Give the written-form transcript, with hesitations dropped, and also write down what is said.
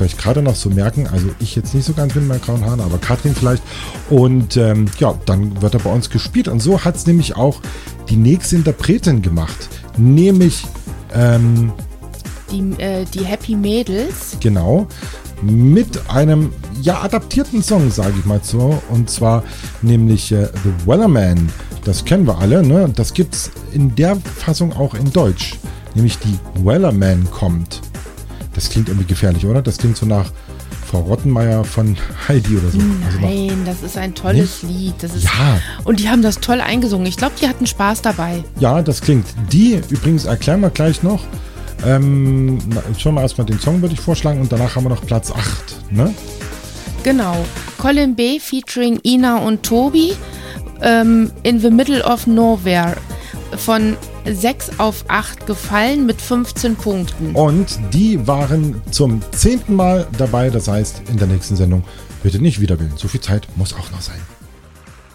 vielleicht gerade noch so merken. Also ich jetzt nicht so ganz mit meinen grauen Haaren, aber Katrin vielleicht. Und ja, dann wird er bei uns gespielt. Und so hat es nämlich auch die nächste Interpretin gemacht. Nämlich die Happy Mädels. Genau. Mit einem, ja, adaptierten Song, sage ich mal so. Und zwar nämlich The Wellerman. Das kennen wir alle, ne? Das gibt's in der Fassung auch in Deutsch. Nämlich die Wellerman kommt. Das klingt irgendwie gefährlich, oder? Das klingt so nach Frau Rottenmeier von Heidi oder so. Nein, das ist ein tolles Lied. Das ist, ja. Und die haben das toll eingesungen. Ich glaube, die hatten Spaß dabei. Ja, das klingt. Die, übrigens, erklären wir gleich noch. Schauen wir erstmal den Song, würde ich vorschlagen. Und danach haben wir noch Platz 8, ne? Genau. Colin B. featuring Ina und Tobi. In the Middle of Nowhere. Von 6 auf 8 gefallen mit 15 Punkten. Und die waren zum 10. Mal dabei. Das heißt, in der nächsten Sendung bitte nicht wieder wählen. So viel Zeit muss auch noch sein.